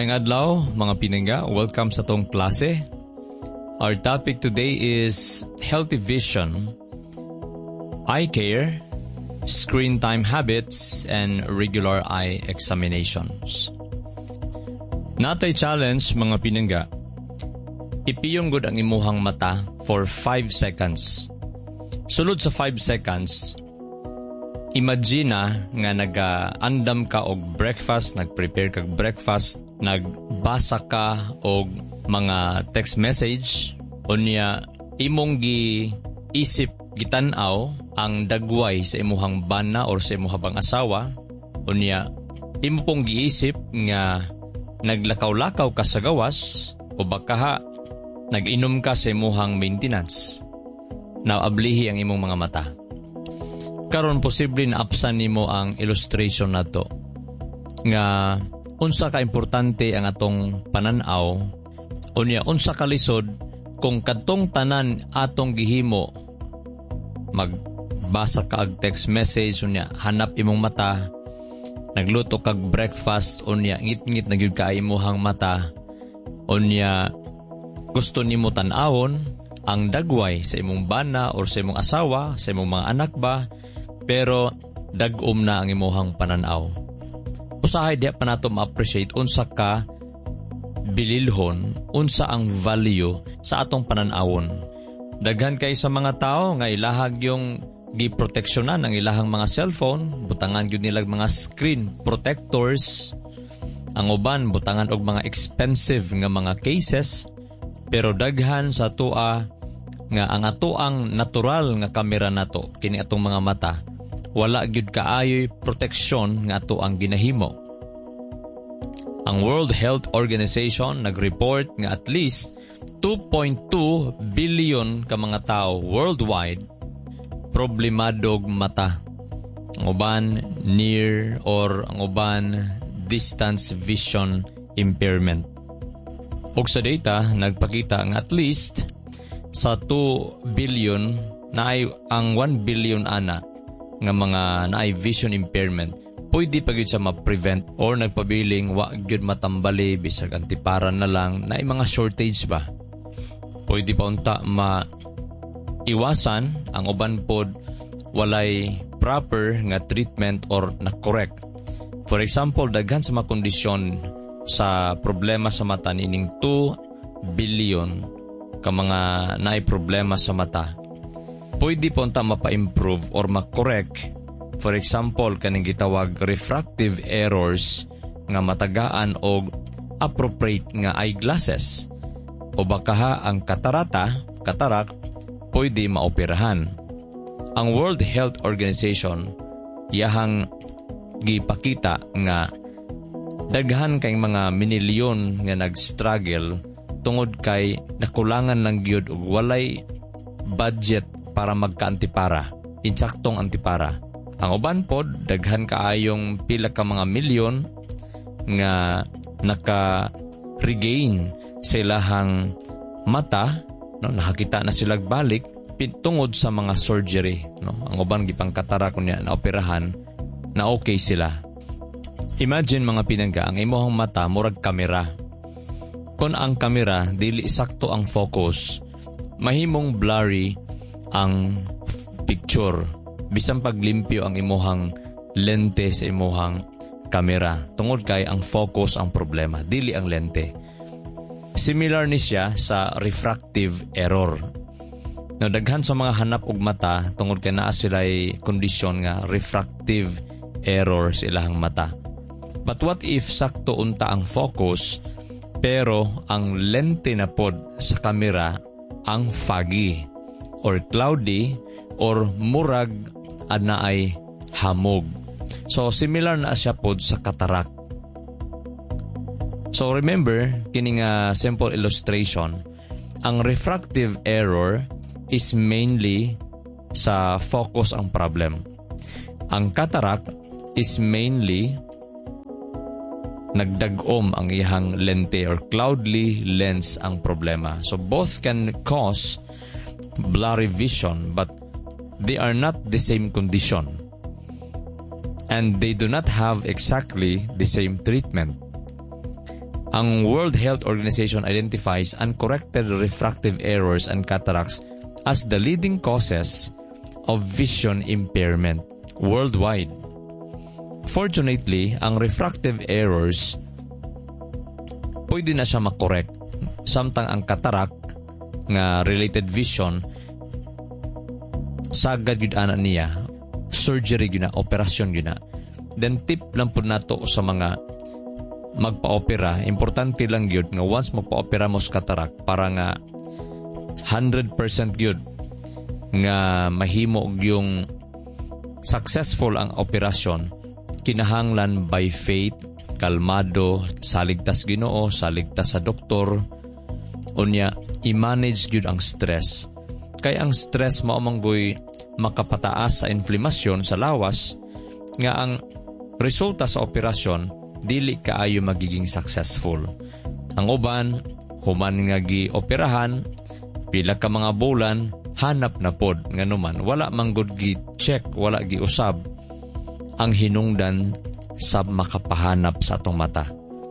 Maayong adlaw, mga pinangga. Welcome sa tong klase. Our topic today is healthy vision, eye care, screen time habits, and regular eye examinations. Natay challenge, mga pinangga. Ipiyong gud ang imuhang mata for 5 seconds. Sulod sa 5 seconds, imagine nga nag-andam ka og breakfast, nag-prepare kag breakfast, nagbasa ka og mga text message, unya imong giisip gitan-aw ang dagway sa imuhang bana or sa imuhang bang asawa, unya imo pong giisip nga naglakaw-lakaw ka sa gawas o baka nag-inom ka sa imuhang maintenance. Naablihi ang imong mga mata. Karon posible na apsan nimo ang illustration nato nga unsa ka importante ang atong pananaw, unya unsa ka lisod kung kadtong tanan atong gihimo, magbasa ka og text message, unya hanap imong mata, nagluto kag breakfast, unya ngit-ngit na gyud ka imong mata, unya gusto nimo tan-awon ang dagway sa imong bana or sa imong asawa, sa imong mga anak ba, pero dag-om na ang imong pananaw. Usahay diya pa nato ma-appreciate unsa ka bililhon, unsa ang value sa atong pananawon. Daghan kay sa mga tao nga ilahag yung giproteksyonan ang ilahang mga cellphone, butangan gyud nila mga screen protectors. Ang uban butangan og mga expensive nga mga cases, pero daghan sa tua nga ang atoang natural nga kamera nato kini atong mga mata, wala gyud kaayoy proteksyon nga ato ang ginahimo. Ang World Health Organization nag-report nga at least 2.2 billion ka mga tao worldwide problemadog mata. Ang uban near or ang uban distance vision impairment. Og sa data nagpakita nga at least sa 2 billion na ay ang 1 billion ana nga mga naay vision impairment, pwede pa gyud sa ma-prevent or nagpabiling wa gyud matambali bisag antiparan na lang na mga shortage ba. Pwede pa unta iwasan ang uban pod walay proper nga treatment or na correct. For example, daghan sa mga kondisyon sa problema sa mata nining 2 billion ka mga naay problema sa mata, pwede po unta mapa-improve or ma-correct. For example, kaning gitawag refractive errors nga matagaan og appropriate nga eyeglasses. O baka ang katarak, pwede maoperahan. Ang World Health Organization yahang gipakita nga daghan kay mga minilyon nga nag-struggle tungod kay nakulangan lang gyud og walay budget para magka-antipara, insaktong antipara. Ang uban pod daghan kaayong pila ka mga milyon nga naka-regain sa ilahang mata, no, nakakita na sila balik tungod sa mga surgery, no. Ang uban gipang katarak niya na operahan na okay sila. Imagine mga pinangga, ang imong mata murag kamera. Kung ang kamera dili sakto ang focus, mahimong blurry ang picture. Bisan paglimpyo ang imuhang lente sa imuhang kamera. Tungod kay ang focus ang problema, dili ang lente. Similar ni siya sa refractive error. Daghan sa mga hanap og mata tungod kay naa sila'y kondisyon nga refractive error sa ilahang mata. But what if sakto unta ang focus pero ang lente na pod sa kamera ang foggy or cloudy or murag na ay hamog. So similar na siya pod sa katarak. So remember, kining simple illustration, ang refractive error is mainly sa focus ang problem. Ang cataract is mainly nagdag-om ang iyang lente or cloudy lens ang problema. So both can cause blurry vision, but they are not the same condition. And they do not have exactly the same treatment. Ang World Health Organization identifies uncorrected refractive errors and cataracts as the leading causes of vision impairment worldwide. Fortunately, ang refractive errors pwede na siya makorek. Samtang ang cataract nga related vision sagad yun ana niya, surgery yun na, operasyon yun na. Then tip lang po nato sa mga magpa-opera, importante lang yun nga once magpa-opera mo sa cataract para nga 100% yun nga mahimo yung successful ang operasyon, kinahanglan by faith, kalmado, saligtas Ginoo, saligtas sa doktor, unya i-manage yun ang stress. Kaya ang stress maumanggoy makapataas sa inflamasyon sa lawas nga ang resulta sa operasyon dili kaayo magiging successful. Ang uban human nga gi-operahan pila ka mga bulan hanap na pod nganuman wala manggod gi-check, wala gi-usab ang hinungdan sa makapahanap sa atong mata.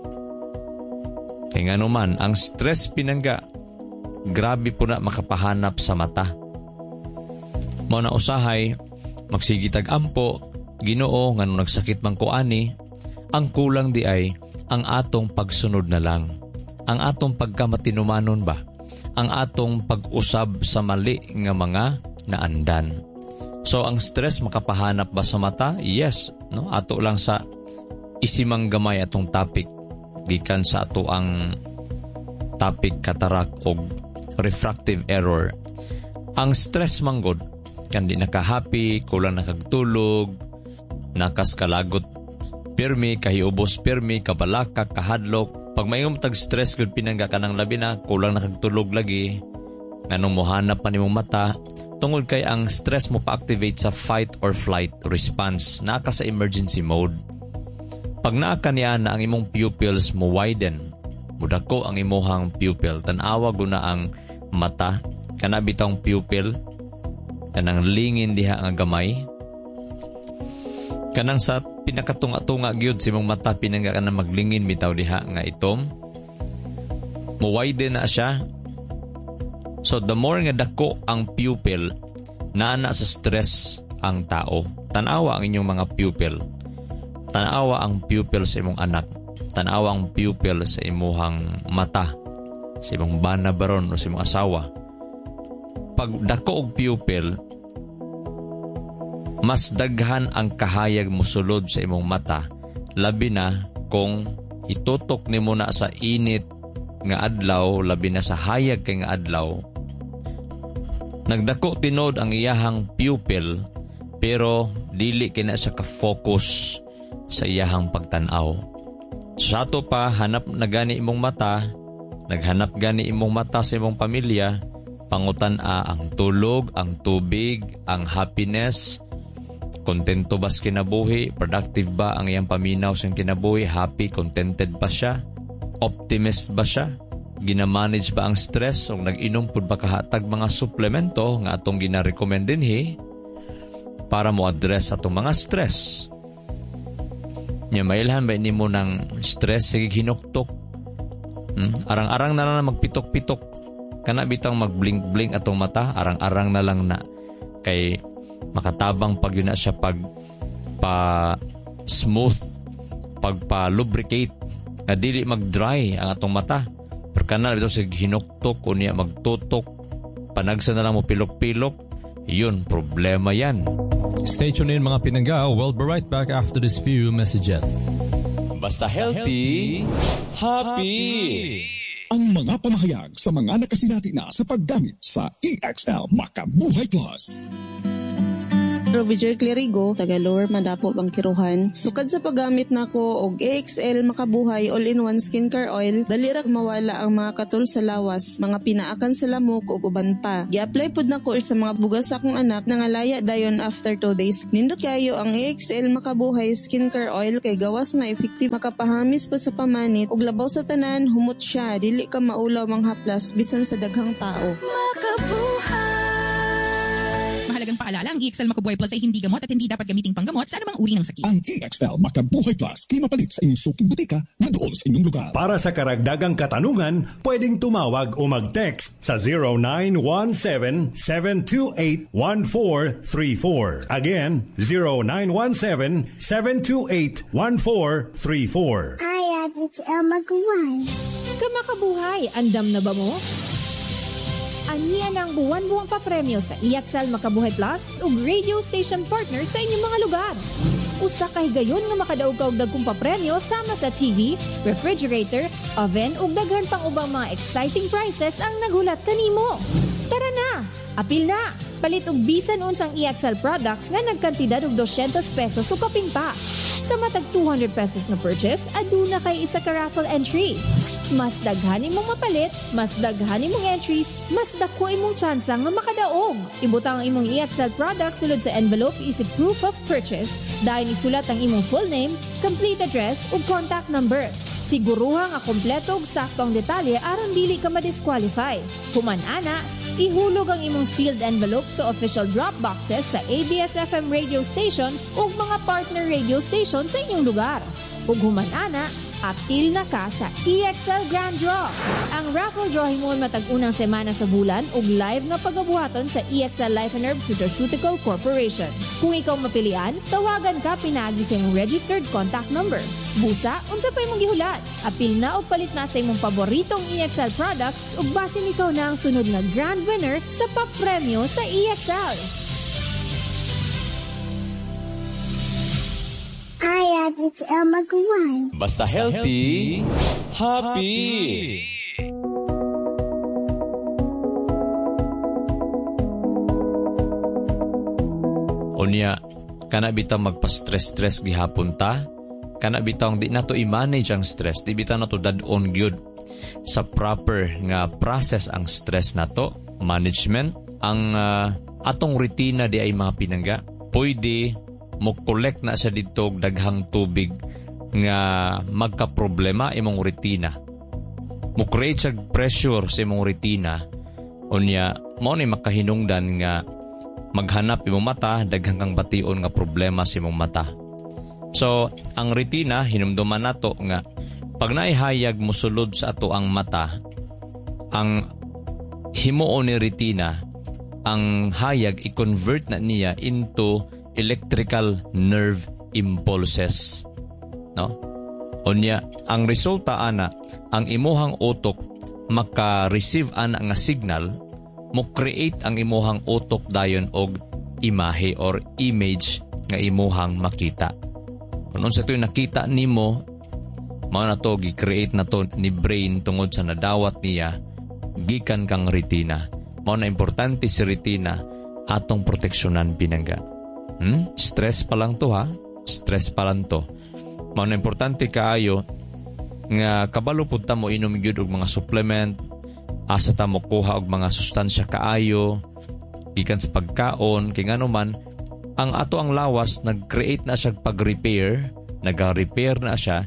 Kaya nganuman ang stress pinangga grabe po na makapahanap sa mata. Mao na usahay, magsigitag ampo, Ginoo nga nung nagsakit man ko ani, ang kulang di ay ang atong pagsunod na lang. Ang atong pagkamatinumanon ba? Ang atong pag-usab sa mali nga mga naandan. So ang stress makapahanap ba sa mata? Yes, no? Ato lang sa isimang gamay atong topic gikan sa ato ang topic cataract o refractive error. Ang stress manggod kandi naka-happy, kulang nakagtulog, nakas kalagot pirmi, kahiubos pirmi, kabalaka, kahadlok. Pag mayong tag-stress gud pinangga ka ng labi na, kulang nakagtulog lagi, nganong mohanap pa nimong mata, tungod kay ang stress mo pa-activate sa fight or flight response, naka sa emergency mode. Pag naaka niya na ang imong pupils mo widen, mudako ang imuhang pupil, tanawa guna ang mata, kanabitang pupil, kanang lingin diha nga gamay, kanang sa pinakatunga-tunga gyud si mong mata pinangga ka na maglingin bitaw diha nga itom, mo-widen na siya. So the more nga dako ang pupil, naana sa stress ang tao. Tanawa ang inyong mga pupil. Tanawa ang pupil sa imong anak. Tanawa ang pupil sa imuhang mata, sa imong bana baron o sa imong asawa. Pag dako og pupil, mas daghan ang kahayag mosulod sa imong mata, labi na kung itutok nimo na sa init nga adlaw, labi na sa hayag kay nga adlaw. Nagdako tinod ang iyahang pupil, pero dili kina siya ka-focus sa iyahang pagtan-aw. Sa ato pa, hanap na gani imong mata, naghanap gani imong mata sa imong pamilya, pangutan-a ang tulog, ang tubig, ang happiness, kontento ba sa kinabuhi, productive ba ang iyang paminaw sa kinabuhi, happy, contented ba siya, optimist ba siya, ginamanage ba ang stress, o nag-inom pud ba kahatag mga suplemento nga atong gina-recommend dinhi para mo address atong mga stress. Nya mailhan ba nimo ng stress sige hinuktok, arang-arang na lang magpitok-pitok, kana bitang mag-blink-blink atong mata, arang-arang na lang na kay makatabang pag yun na siya pag pa-smooth, pagpa-lubricate, na dili mag-dry ang atong mata. Pero kanal ito sig hinuktok, kunya magtutok, panagsa na lang mo pilok-pilok, yun, problema yan. Stay tuned in mga pinangga. We'll be right back after this few messages. Basta healthy, happy! Ang mga pamahayag sa mga nakasinati na sa paggamit sa EXL Makabuhay Plus. Robijoy Clerigo, taga Lower Madapo, Bangkiruhan. Sukad sa paggamit nako og EXL Makabuhay All-in-One Skincare Oil, dali ra mawala ang mga katul sa lawas, mga pinaakan sa lamok ug uban pa. Gi-apply pud nako sa mga bugas sa akong anak nangalaya dayon after 2 days. Nindot kayo ang EXL Makabuhay Skincare Oil kay gawas nga effective, makapahamis pa sa pamanit ug labaw sa tanan, humot siya, dili ka maulaw manghaplas bisan sa daghang tao. Mahalagang paalala paalala, ang EXL Makabuhay Plus ay hindi gamot at hindi dapat gamiting panggamot sa anumang uri ng sakit. Ang EXL Makabuhay Plus kay mapalit sa inyong suking butika na doon sa inyong lugar. Para sa karagdagang katanungan, pwedeng tumawag o mag-text sa 0917-728-1434. Again, 0917-728-1434. Hi, it's Elma Guay. Kamakabuhay, andam na ba mo? Aniya ng buwan-buwang papremyo sa EXL Makabuhay Plus ug radio station partner sa inyong mga lugar. Usa kay gayon nga makadaog-og dagkong papremyo sama sa TV, refrigerator, oven ug daghan pang ubang mga exciting prizes ang naghulat kanimo. Tara na! Apil na! Palit og bisan unsang EXL products nga nagkantidad og 200 pesos o kapin pa. Sa matag 200 pesos na purchase, aduna kay isa ka raffle entry. Mas daghan imong mapalit, mas daghan imong entries, mas dako imong tsansa nga makadaog. Ibutang ang imong EXL products sulod sa envelope isip proof of purchase. Dahil isulat ang imong full name, complete address ug contact number. Siguruha nga kompleto ug sakto ang detalye aron dili ka ma-disqualify. Human ana, ihulog ang imong sealed envelope sa official drop boxes sa ABS-FM radio station ug mga partner radio station sa inyong lugar. Ug human ana, apil na ka sa EXL Grand Draw. Ang raffle draw himon matag unang semana sa bulan ug live na pagabuhaton sa EXL Life and Herbs Nutraceutical Corporation. Kung ikaw mapilian, tawagan ka pinagi sa imong registered contact number. Busa, unsa pa imong gihulat? Apil na o palit na sa imong paboritong EXL products ug basin ikaw na ang sunod na grand winner sa papremyo sa EXL. Hi, it's Elma Guay. Basta healthy, happy. Unya, kana bitaw magpa-stress gihapon ta, kana bitaw di nato i-manage ang stress, di bitaw nato dad-on gyud sa proper nga process ang stress nato, management, ang atong rutina di ay mga pinangga. Pwede mo collect na sa dito daghang tubig nga magka-problema imong rutina. Mo create sag pressure sa imong rutina. Unya, mo ni makahinungdan nga maghanap imong mata daghang kang bation nga problema sa imong mata. So, ang rutina hinumduman nato nga pag naihayag mo sulod sa ato ang mata, ang himuon ni rutina, ang hayag i-convert na niya into electrical nerve impulses, no? Unya, ang resulta ana, ang imuhang utok maka-receive ana nga signal, mo create ang imuhang utok dayon og imahe or image nga imuhang makita. Kung unsa to'y nakita nimo, mao na to gi-create na to ni brain tungod sa nadawat niya gikan kang retina. Mao na importante si retina atong proteksyonan pinangga. Stress pa lang to ha. Stress pa lang to. Mao na importante kaayo nga kabalo pud ta mo inom gyud og mga supplement, asa ta mo kuha og mga sustansya kaayo gikan sa pagkaon kay ngano man ang ato ang lawas nag-create na siya pag-repair, nag-repair na siya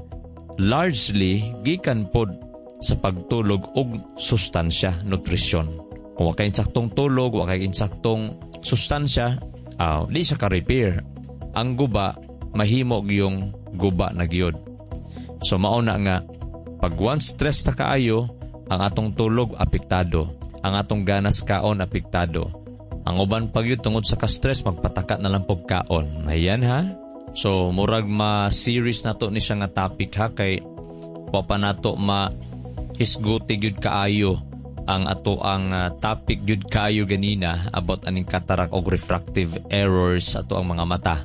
largely gikan pod sa pagtulog og sustansya, nutrisyon. Kung wa kay insaktong tulog, wa kay insaktong sustansya, di siya ka-repair. Ang guba, mahimo yung guba na giyod. So mauna nga, pag once stress na kaayo, ang atong tulog apektado. Ang atong ganas kaon apektado. Ang uban pag yun tungod sa ka-stress, magpataka na lang pog kaon. Ayan ha? So murag ma-series na to ni siya nga topic ha, kay wapa na to ma-hisguti yun kaayo ang ato ang topic gyud kayo ganina about aning cataract o refractive errors ato ang mga mata.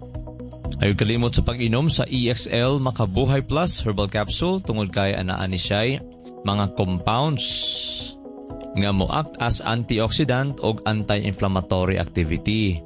Ayaw kalimot sa pag-inom sa EXL Makabuhay Plus Herbal Capsule tungod kay anaan ni siya mga compounds nga mo act as antioxidant o anti-inflammatory activity.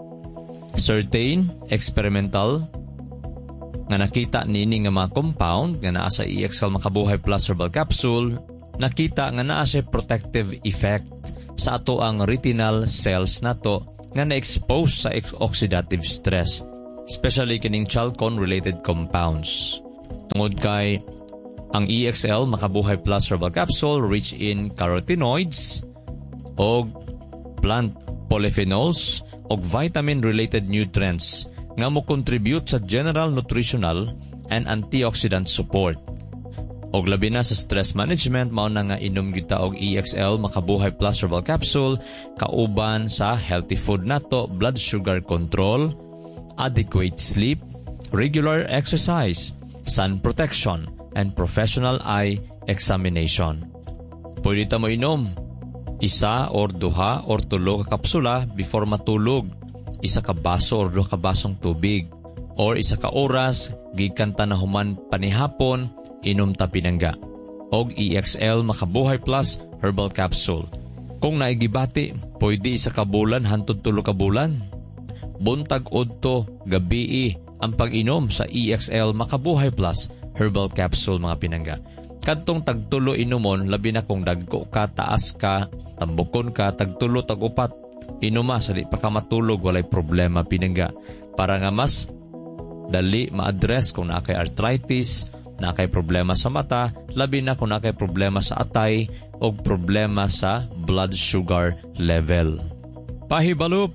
Certain experimental nga nakita nini nga mga compound nga naa sa EXL Makabuhay Plus Herbal Capsule, nakita nga naa siya protective effect sa ato ang retinal cells nato nga na-expose sa oxidative stress, especially kining chalcone-related compounds. Tungod kay ang EXL Makabuhay Plus Herbal Capsule rich in carotenoids o plant polyphenols ug vitamin-related nutrients nga mo contribute sa general nutritional and antioxidant support. Og labi na sa stress management, mao na nga inom gyud ta og EXL Makabuhay Plus Herbal Capsule kauban sa healthy food nato, blood sugar control, adequate sleep, regular exercise, sun protection, and professional eye examination. Pwede ta mo inom isa or duha or tulo ka kapsula before matulog, isa ka baso or duha ka basong tubig, or isa ka oras gikan ta na human panihapon inom ta pinangga og EXL Makabuhay Plus Herbal Capsule. Kung naigibati, pwede isa ka bulan hantod tulo ka bulan. Buntag udto gabii ang pag-inom sa EXL Makabuhay Plus Herbal Capsule mga pinangga. Kadtong tagtulo inumon, labi na kung dagko ka, taas ka, tambukon ka, tagtulo, tagupat, inuma, sali pa ka matulog, walay problema pinangga. Para nga mas dali ma-address kung nakay arthritis, nakay problema sa mata, labi na kung nakay problema sa atay, o problema sa blood sugar level. Pahibalo,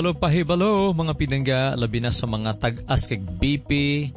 mga pinangga, labi na sa mga tag-as kay BP,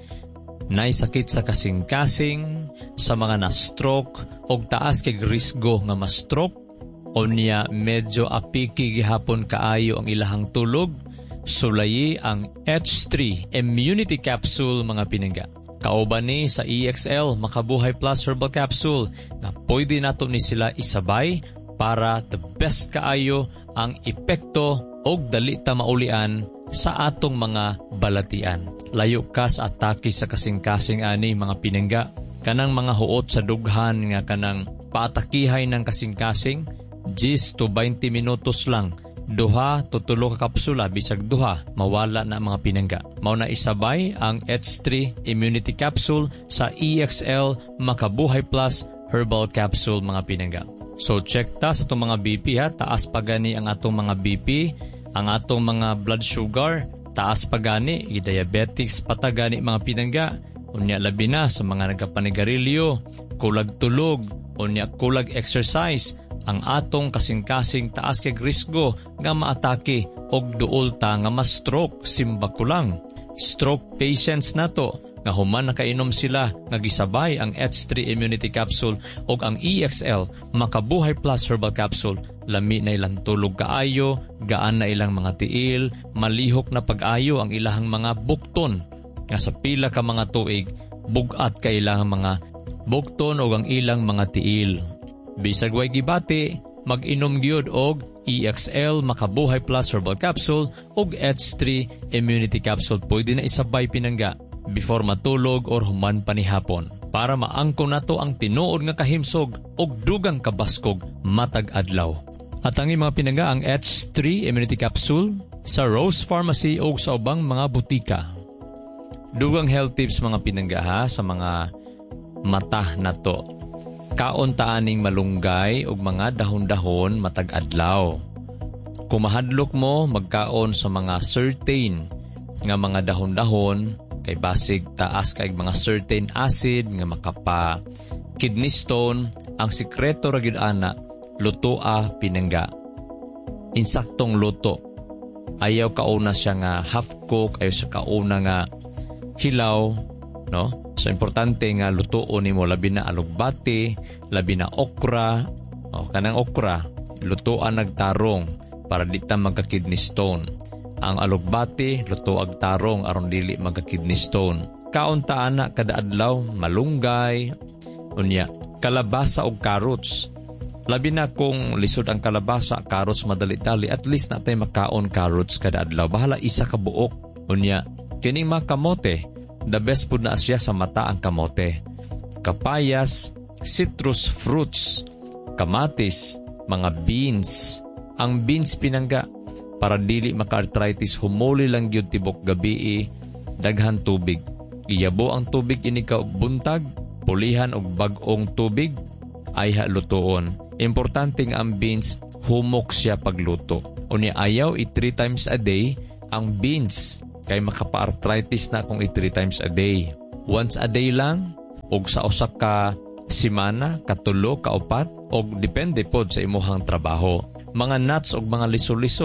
naisakit sa kasing-kasing, sa mga na-stroke, o taas kay risgo nga ma-stroke, o niya medyo apiki gihapon kaayo ang ilahang tulog, sulayi ang H3 Immunity Capsule mga pinangga. Kauban ni sa EXL Makabuhay Plus Herbal Capsule na pwede nato ni sila isabay para the best kaayo ang epekto o dali ta maulian sa atong mga balatian. Layo ka sa atake sa kasing-kasing ani mga pinangga. Kanang mga huot sa dughan nga kanang paatakihay ng kasing-kasing, 10 to 20 minutos lang. Duha to tulo ka kapsula, bisag duha, mawala na mga pinangga. Mao na isabay ang H3 Immunity Capsule sa EXL Makabuhay Plus Herbal Capsule mga pinangga. So check ta sa itong mga BP ha, taas pa gani ang atong mga BP, ang atong mga blood sugar, taas pa gani, diabetics patagani mga pinangga. Unya labi na sa mga nagkapanigarilyo, kulag tulog, unya kulag exercise, ang atong kasing-kasing taas kay risgo nga maatake og duol ta nga ma-stroke simba kulang. Stroke patients nato nga human nakainom sila nga gisabay ang H3 Immunity Capsule og ang EXL Makabuhay Plus Herbal Capsule, lami na ilang tulog kaayo, gaan na ilang mga tiil, malihok na pag-ayo ang ilahang mga bukton nga sa pila ka mga tuig bugat ka ilang mga bukton og ang ilang mga tiil. Bisag way gibati, mag-inom gyud og EXL Makabuhay Plus Herbal Capsule og H3 Immunity Capsule. Pwede na isabay pinangga before matulog or human panihapon para maangkon nato ang tinuod nga kahimsog og dugang kabaskog matag adlaw. At ang mga pinangga ang H3 Immunity Capsule sa Rose Pharmacy o sa ubang mga butika. Dugang health tips mga pinangga ha sa mga mata nato. Kaon-taaning malunggay og mga dahon-dahon matag adlaw. Kung mahadlok mo magkaon sa mga certain nga mga dahon-dahon kay basig taas kay mga certain acid nga makapa kidney stone, ang sikreto ra gyud ana lutoa pinangga. Insaktong luto. Ayaw kauna siya nga half cook, ayaw sa kauna nga hilaw, no? So, importante nga lutoon nimo labi na alugbati, labi na okra, kanang okra, lutoan nagtarong para di ta magka-kidney stone. Ang alugbati, lutoag tarong aron dili magka-kidney stone. Kaunta ana kada adlaw, malunggay, unya, kalabasa og carrots. Labi na kung lisod ang kalabasa, carrots madali-dali, at least natay makaon carrots kada adlaw. Bahala isa ka buok. Unya, kining mga kamote, the best food na siya sa mata ang kamote. Kapayas, citrus fruits, kamatis, mga beans. Ang beans pinangga, para dili maka-arthritis, humuli lang yun tibok gabi, daghan tubig. Iyabo ang tubig inikaw buntag, pulihan og bag-ong tubig, ay halutoon. Importante nga ang beans, humok siya pagluto. Unya ayaw 3 times a day ang beans. Kay makapa-arthritis na kung 3 times a day. Once a day lang, og sa usak ka simana, katulo, kaupat, og depende pod sa imuhang trabaho. Mga nuts og mga liso-liso,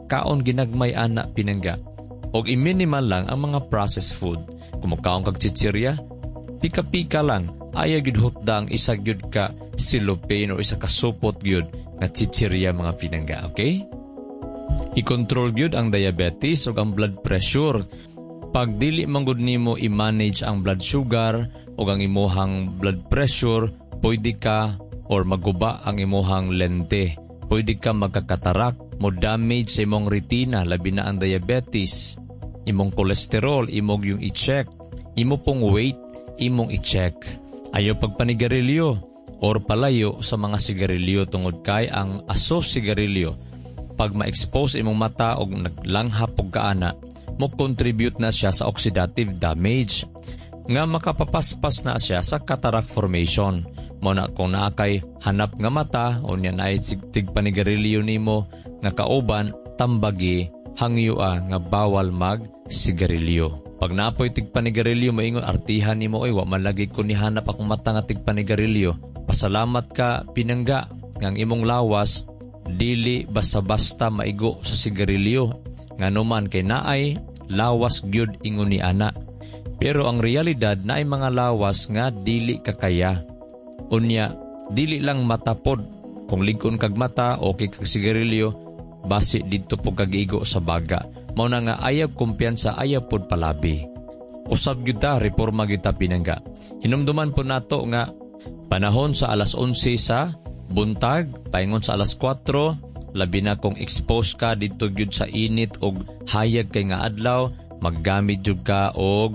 pagkaon ginagmay ana pinangga. Og i-minimal lang ang mga processed food. Kung magkaon kag chichirya, pika-pika lang. Ayaw gyud hutda ang isa gyud ka silopane o isa ka supot gyud nga chichirya mga pinangga, okay? I-control gyud ang diabetes o ang blood pressure. Pag dili manggod nimo i-manage ang blood sugar o ang imuhang blood pressure, pwede ka or maguba ang imuhang lente. Pwede ka magkakatarak, mo damage sa imong retina, labi na ang diabetes. Imong kolesterol, imong yung i-check. Imo pong weight, imong i-check. Ayaw pagpanigarilyo or palayo sa mga sigarilyo tungod kay ang aso sigarilyo. Pag ma-expose imong mata o naglanghap og kaana, mo contribute na siya sa oxidative damage. Nga makapapaspas na siya sa cataract formation. Mo na kung naakay hanap nga mata o niya na tigpanigarilyo nimo nga kauban, tambagi, hangyua nga bawal mag-sigarilyo. Pag napoy tigpanigarilyo, maingon artihan nimo, oy, wa man lagi ko ni hanap akong mata nga tigpanigarilyo. Pasalamat ka pinangga ngang imong lawas, dili basta-basta maigo sa sigarilyo. Nga naman kay naay lawas gyud ingon ni ana. Pero ang realidad naay mga lawas nga dili kakaya. Unya, dili lang matapod. Kung ligon kag mata o kay kag sigarilyo, basi dito po kagigo sa baga. Mao na nga ayaw kumpiyansa, ayaw pod palabi. Usab gyud ta reforma gyud ta pinangga. Hinumduman po nato nga panahon sa alas 11 sa buntag, paingon sa alas 4, labi na kung expose ka dito gyud sa init og hayag kay nga adlaw, maggamit jud ka og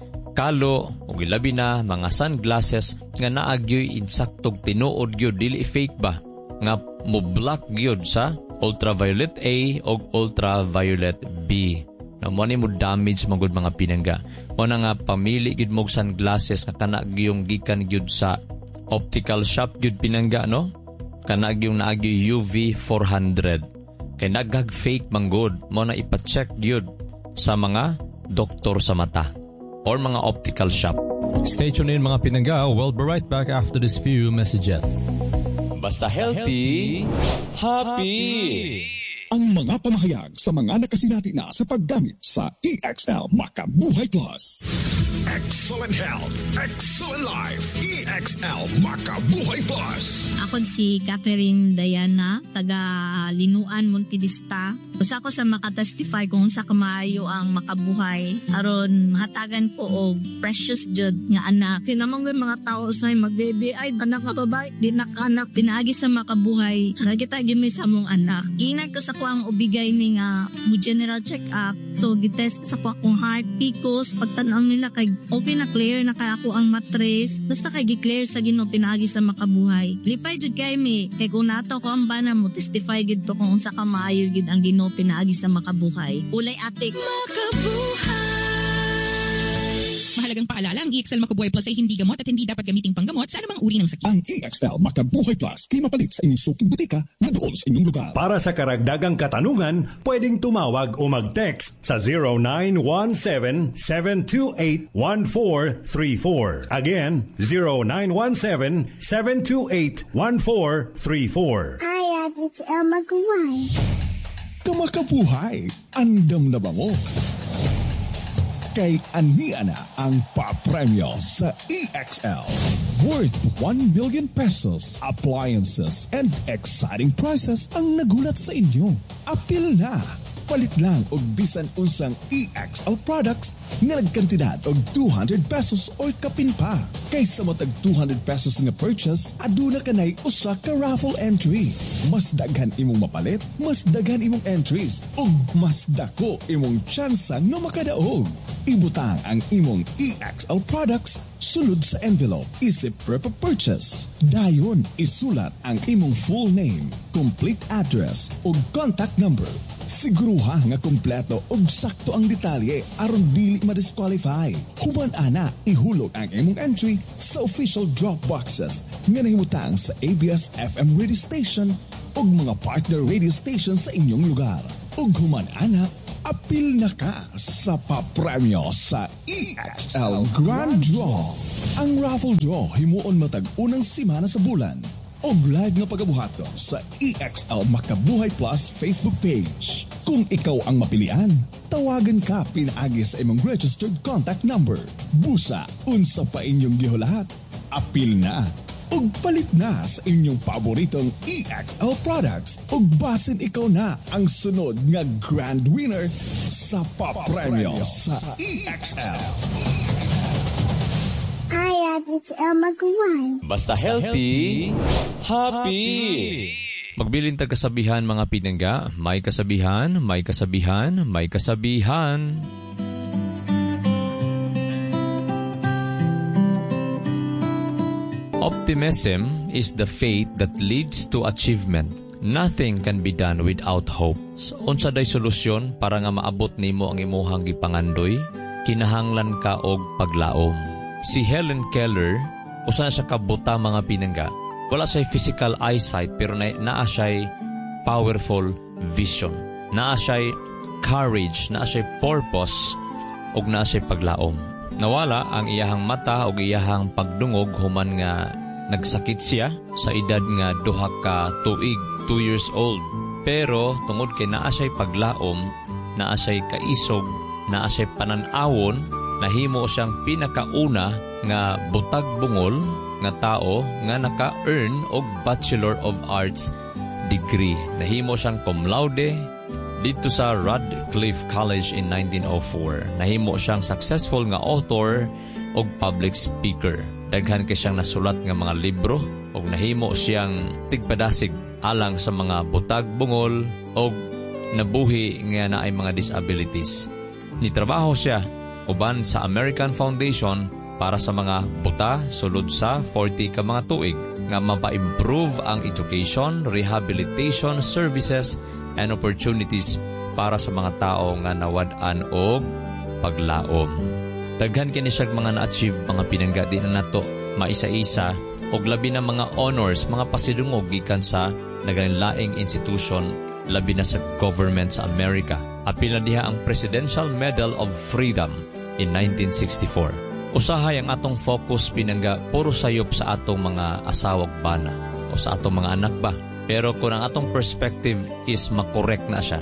kalo og ilabi na mga sunglasses nga naagyoy insaktog tinuod gyud, dili fake ba nga mo block gyud sa ultraviolet A o ultraviolet B. Na mo ni mo damage magud mga pinangga. Mo na nga pamili gid mo sunglasses nga kana gyung gikan gyud sa optical shop gyud pinangga, no? Kana gyung naagyo UV 400. Kay nagag fake manggod, mo na ipa-check gyud sa mga doktor sa mata or mga optical shop. Stay tuned in mga pinangga. We'll be right back after this few messages. Basta healthy, happy! Ang mga pamahayag sa mga nakasinati na sa paggamit sa EXL Makabuhay Plus. Excellent health, excellent life. EXL Makabuhay Plus. Ako si Catherine Diana, taga Linuan, Montevista. Usa ko sa makatestify kung sa kamaayo ang makabuhay. Aron hatagan ko og precious jud nga anak. Kinamang mga tao sa magbebe ay anak nga babae, di nakanak pinaagi sa makabuhay. Kita gimi sa mong anak. Inag ko sa ko ang ubigay ni nga mo general check up. So gitest sa ko akong heart, picos, pagtan-aw nila kay okay na clear na kay ako ang matres. Basta kay gi-clear sa Ginoo pinaagi sa makabuhay. Lipay jud kay mi kay kung nato ko ang bana mo testify gid to kung unsa ka maayo gid ang Ginoo pinaagi sa makabuhay. Ulay atik makabuhay. Mahalagang paalala, ang EXL Makabuhay Plus ay hindi gamot at hindi dapat gamiting panggamot sa anumang uri ng sakit. Ang EXL Makabuhay Plus ay mapalit sa inyong suking butika na doon sa inyong lugar. Para sa karagdagang katanungan, pwedeng tumawag o mag-text sa 0917-728-1434. Again, 0917-728-1434. Hi, it's Makabuhay. Kamakabuhay, andam na ba mo? Kay ania na ang papremyo sa EXL. Worth 1 million pesos, appliances, and exciting prizes ang nagulat sa inyo. Apil na! Palit lang og bisan unsang EXL products nga nagkantidad og 200 pesos or kapin pa. Kaysa matag 200 pesos nga purchase, aduna kanay usa ka raffle entry. Mas daghan imong mapalit, mas daghan imong entries, ug mas dako imong tsansa nga makadaog. Ibutang ang imong EXL products sulod sa envelope, isip prep purchase. Dayon, isulat ang imong full name, complete address, ug contact number. Siguruha nga kompleto ug sakto ang detalye aron dili ma-disqualify. Human ana, ihulog ang imong entry sa official drop boxes nga nahimutang sa ABS-FM radio station ug mga partner radio station sa inyong lugar. Ug human ana, apil na ka sa papremyo sa EXL Grand Draw. Ang raffle draw himuon matag unang semana sa bulan. Og live nga pagabuhaton sa EXL Makabuhay Plus Facebook page. Kung ikaw ang mapilian, tawagan ka pinaagi sa imong registered contact number. Busa, unsa pa inyong gihulahat. Apil na ug palit na sa inyong paboritong EXL products ug basin ikaw na ang sunod nga grand winner sa papremyo sa EXL. Hi, it's Elma Guay. Basta healthy, happy! Magbilin tag kasabihan mga pinangga, may kasabihan, may kasabihan, may kasabihan. Optimism is the faith that leads to achievement. Nothing can be done without hope. Unsa day solusyon para nga maabot nimo ang imuhang gipangandoy, kinahanglan ka og paglaom. Si Helen Keller, usa na siya kabuta mga pinangga. Wala siya physical eyesight pero naa siya powerful vision. Naa siya courage, naa siya purpose ug naa siya paglaom. Nawala ang iyahang mata o iyahang pagdungog human nga nagsakit siya sa edad nga 2 ka tuig, 2 years old. Pero tungod kay naa siya'y paglaom, naa siya'y kaisog, naa siya'y pananawon, nahimo siyang pinakauna nga butag bungol nga tao nga naka-earn og Bachelor of Arts degree. Nahimo siyang cum laude dito sa Radcliffe College in 1904. Nahimo siyang successful nga author o public speaker. Daghan kay siyang nasulat nga mga libro o nahimo siyang tigpadasig alang sa mga butag bungol o nabuhi nga naay mga disabilities. Nitrabaho siya uban sa American Foundation para sa mga buta sulod sa 40 ka mga tuig nga mapa-improve ang education, rehabilitation services and opportunities para sa mga tao nga nawad-an og paglaom. Daghan kini siya mga na-achieve mga pinangga di na nato maisa-isa og labi na mga honors, mga pasidungog gikan sa nagalinlaing institution labi na sa government sa Amerika. Apil na diha ang Presidential Medal of Freedom in 1964. Usahay ang atong focus pinangga puro sayop sa atong mga asawag bana o sa atong mga anak ba. Pero kung ang atong perspective is makorek na siya,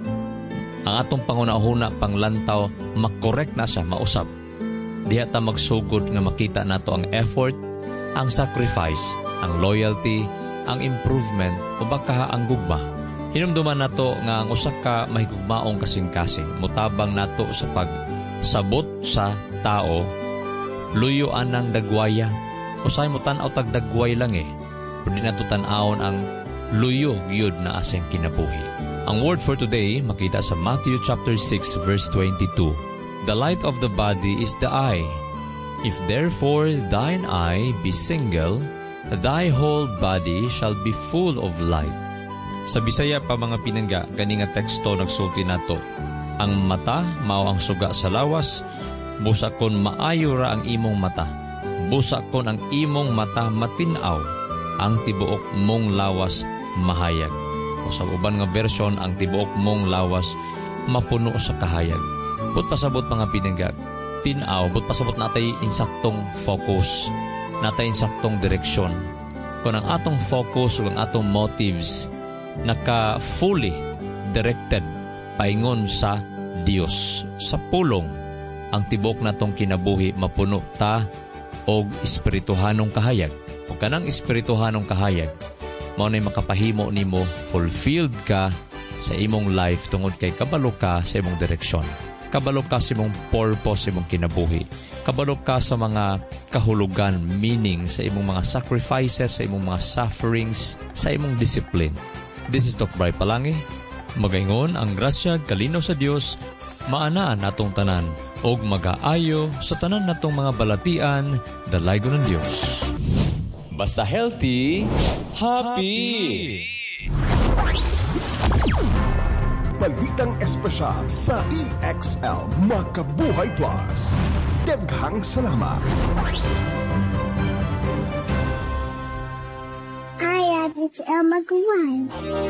ang atong pangunahuna panglantaw makorek na siya, mausab. Diha ta magsugod nga makita nato ang effort, ang sacrifice, ang loyalty, ang improvement o baka ang gugma. Hinumduman nato nga ang usa ka mahigugmaong kasing-kasing mutabang nato sa pagsabot sa tao. Luyuan ng dagwaya. Usay mo tanaw tag dagway lang Pero di nato tan-awon ang luyo gyud na aseng kinabuhi. Ang word for today makita sa Matthew chapter 6 verse 22. The light of the body is the eye. If therefore thine eye be single, thy whole body shall be full of light. Sa Bisaya pa mga pinangga, gani nga teksto nagsulti nato. Ang mata mao ang suga sa lawas. Busa kon maayo ra ang imong mata. Busa kon ang imong mata matinaw, ang tibuok mong lawas mahayag. O sa uban nga version, ang tibuok mong lawas mapuno sa kahayag. But pasabot mga pinangga, tinaw, but pasabot natay insaktong focus, natay insaktong direksyon. Kung ang atong focus o ang atong motives naka-fully directed paingon sa Dios, sa pulong, ang tibok natong kinabuhi mapuno ta og espirituhanong kahayag. O kanang espirituhanong kahayag, mao nay makapahimo nimo fulfilled ka sa imong life tungod kay kabalo ka sa imong direksyon. Kabalo ka sa imong purpose sa imong kinabuhi. Kabalo ka sa mga kahulugan, meaning sa imong mga sacrifices, sa imong mga sufferings, sa imong discipline. This is Doc Bray Palangi. Magaingon ang grasya kalinaw sa Dios, maanaan natong tanan og mag-aayo sa tanan natong mga balatian, dalaygon ng Dios. Basta healthy, happy! Balitang espesyal sa EXL Makabuhay Plus. Daghang salamat! Hi, it's Elma Guay.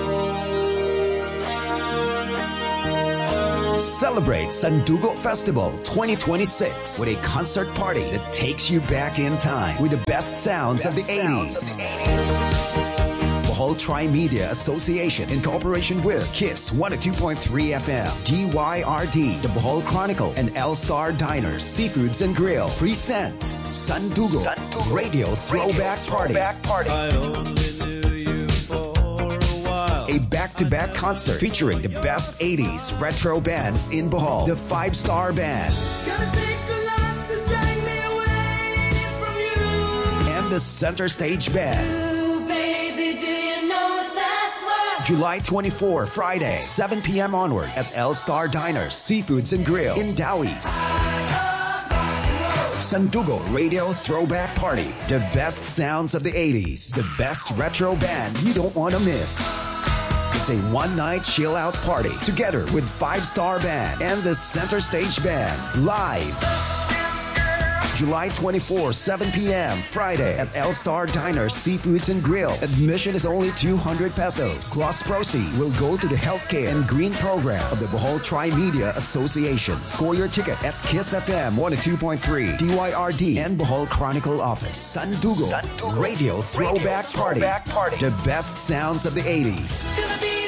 Celebrate Sandugo Festival 2026 with a concert party that takes you back in time with the best sounds of the 80s. Bohol Tri-Media Association in cooperation with Kiss 102.3 FM, DYRD, The Bohol Chronicle, and L-Star Diners, Seafoods and Grill present Sandugo Radio Throwback Party. A back-to-back concert featuring the best 80s retro bands in Bohol. The 5-Star Band. And the Center Stage Band. Ooh, baby, do you know that's what? July 24, Friday, 7 p.m. onward at L-Star Diners, Seafoods and Grill in Dawis. Sandugo Radio Throwback Party. The best sounds of the 80s. The best retro bands you don't want to miss. It's a one-night chill-out party together with 5-Star Band and the Center Stage Band live. July 24, 7 p.m. Friday at L-Star Diners, Seafoods and Grill. Admission is only 200 pesos. Cross proceeds will go to the healthcare and green program of the Bohol Tri-Media Association. Score your ticket at Kiss FM 102.3, DYRD, and Bohol Chronicle office. Sandugo Radio Throwback Party. The best sounds of the 80s.